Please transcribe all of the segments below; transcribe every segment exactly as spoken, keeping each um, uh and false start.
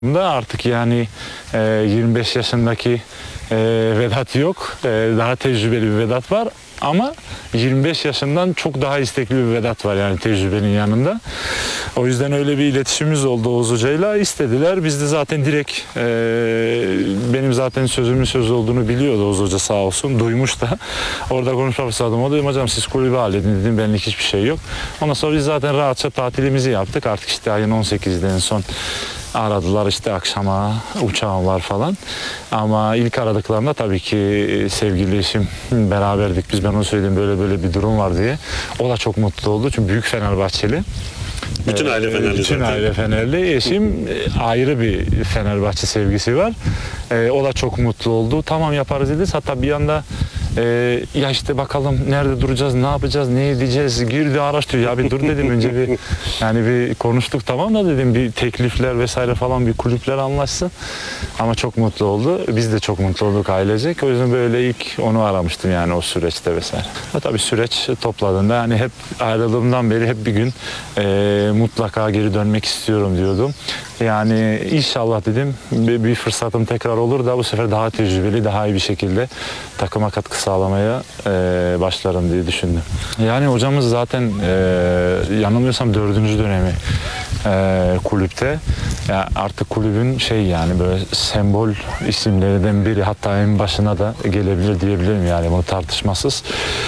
Da artık yani e, yirmi beş yaşındaki e, Vedat yok. E, daha tecrübeli bir Vedat var. Ama yirmi beş yaşından çok daha istekli bir Vedat var yani tecrübenin yanında. O yüzden öyle bir iletişimimiz oldu Oğuz Hoca'yla. İstediler. Biz de zaten direkt e, benim zaten sözümün söz olduğunu biliyordu Oğuz Hoca sağ olsun. Duymuş da. Orada konuşma fırsatım oldu. Dedim hocam siz kulübü halledin dedim. Benlik hiçbir şey yok. Ondan sonra biz zaten rahatça tatilimizi yaptık. Artık işte ayın on sekizinde en son aradılar işte akşama uçağım var falan. Ama ilk aradıklarında tabii ki sevgili eşim beraberdik. Biz ben onu söyledim böyle böyle bir durum var diye. O da çok mutlu oldu çünkü büyük Fenerbahçeli. Bütün aile Fenerli Bütün zaten. aile Fenerli. Eşim ayrı bir Fenerbahçe sevgisi var. E, o da çok mutlu oldu. Tamam yaparız dedi. Hatta bir anda e, ya işte bakalım nerede duracağız, ne yapacağız, ne edeceğiz. Girdi araştırıyor. Ya bir dur dedim önce bir yani bir konuştuk tamam da dedim bir teklifler vesaire falan bir kulüpler anlaşsın. Ama çok mutlu oldu. Biz de çok mutlu olduk ailecek. O yüzden böyle ilk onu aramıştım yani o süreçte vesaire. Ama tabii süreç topladığında yani hep ayrıldığımdan beri hep bir gün e, mutlaka geri dönmek istiyorum diyordum. Yani inşallah dedim bir, bir fırsatım tekrar olur da bu sefer daha tecrübeli, daha iyi bir şekilde takıma katkı sağlamaya e, başlarım diye düşündüm. Yani hocamız zaten e, yanılmıyorsam dördüncü dönemi e, kulüpte. Yani artık kulübün şey yani böyle sembol isimlerinden biri hatta en başına da gelebilir diyebilirim yani bunu tartışmasız.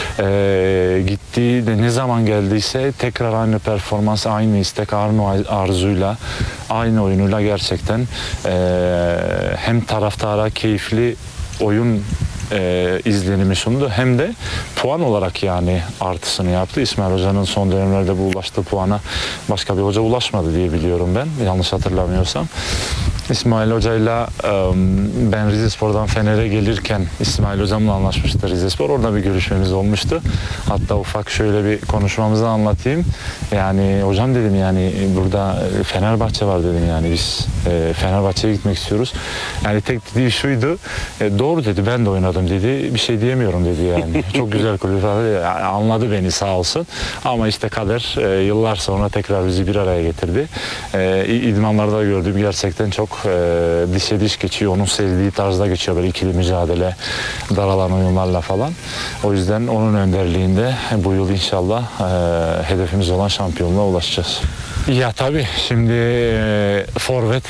E, gittiği de ne zaman geldiyse tekrar aynı performans, aynı istek, aynı arzuyla, aynı oyunuyla gerçekten e, hem taraftara keyifli oyun e, izlenimi sundu hem de puan olarak yani artısını yaptı. İsmail Hoca'nın son dönemlerde bu ulaştığı puana başka bir hoca ulaşmadı diye biliyorum ben. Yanlış hatırlamıyorsam. İsmail Hoca'yla ben Rizespor'dan Fener'e gelirken İsmail Hocam'la anlaşmıştı Rizespor. Orada bir görüşmemiz olmuştu. Hatta ufak şöyle bir konuşmamızı anlatayım. Yani hocam dedim yani burada Fenerbahçe var dedim yani biz Fenerbahçe'ye gitmek istiyoruz. Yani tek dediği şuydu. Doğru dedi ben de oynadım dedi. Bir şey diyemiyorum dedi yani. Çok güzel kulüp yani anladı beni sağ olsun. Ama işte kader yıllar sonra tekrar bizi bir araya getirdi. İdmanlarda gördüğüm gerçekten çok e, dişe diş geçiyor. Onun sevdiği tarzda geçiyor böyle ikili mücadele, daralan oyunlarla falan. O yüzden onun önderliğinde bu yıl inşallah e, hedefimiz olan şampiyonluğa ulaşacağız. Ya tabii şimdi e, forvet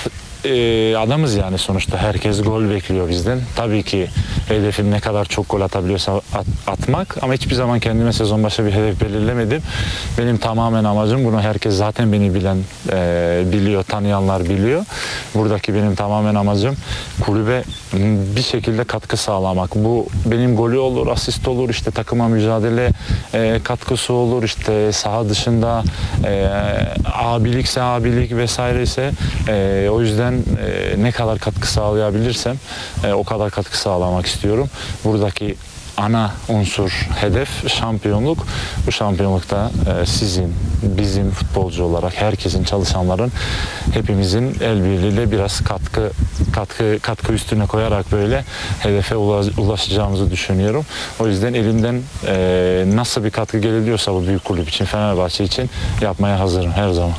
e, adamız yani sonuçta herkes gol bekliyor bizden. Tabii ki hedefim ne kadar çok gol atabiliyorsa at, atmak ama hiçbir zaman kendime sezon başı bir hedef belirlemedim. Benim tamamen amacım bunu herkes zaten beni bilen e, biliyor, tanıyanlar biliyor. Buradaki benim tamamen amacım kulübe bir şekilde katkı sağlamak. Bu benim golü olur, asist olur, işte takıma mücadele e, katkısı olur, işte saha dışında e, abilikse abilik vesaire ise e, o yüzden e, ne kadar katkı sağlayabilirsem e, o kadar katkı sağlamak istiyorum. Buradaki ana unsur, hedef şampiyonluk. Bu şampiyonlukta e, sizin, bizim futbolcu olarak herkesin, çalışanların, hepimizin el birliğiyle biraz katkı katkı katkı üstüne koyarak böyle hedefe ulaşacağımızı düşünüyorum. O yüzden elimden e, nasıl bir katkı gelebiliyorsa bu büyük kulüp için, Fenerbahçe için yapmaya hazırım her zaman.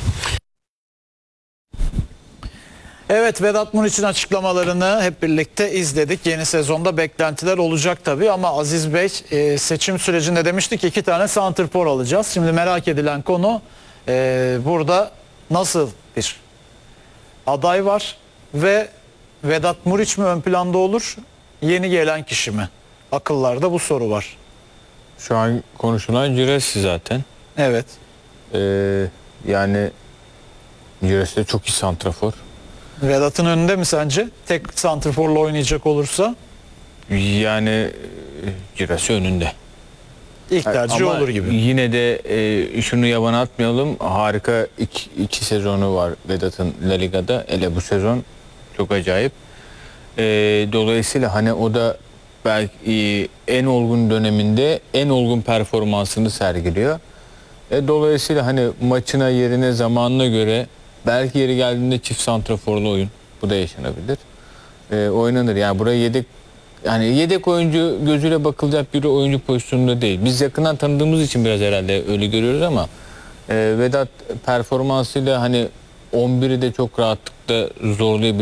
Evet, Vedat Muriç'in açıklamalarını hep birlikte izledik. Yeni sezonda beklentiler olacak tabii ama Aziz Bey e, seçim sürecinde demiştik ki iki tane santrfor alacağız. Şimdi merak edilen konu e, burada nasıl bir aday var ve Vedat Muriç mi ön planda olur, yeni gelen kişi mi? Akıllarda bu soru var. Şu an konuşulan Giresi zaten. Evet. Ee, yani Giresi de çok iyi santrafor. Vedat'ın önünde mi sence? Tek santrforla oynayacak olursa? Yani Giresi önünde. İlk tercih Ama olur gibi. Yine de e, şunu yabana atmayalım. Harika iki, iki sezonu var Vedat'ın La Liga'da. Hele bu sezon çok acayip. E, dolayısıyla hani o da belki e, en olgun döneminde en olgun performansını sergiliyor. E, dolayısıyla hani maçına, yerine, zamanına göre belki yeri geldiğinde çift santraforlu oyun. Bu da yaşanabilir. E, oynanır. Yani buraya yedek yani yedek oyuncu gözüyle bakılacak bir oyuncu pozisyonunda değil. Biz yakından tanıdığımız için biraz herhalde öyle görüyoruz ama e, Vedat performansıyla hani on biri de çok rahatlıkla zorlayabilir.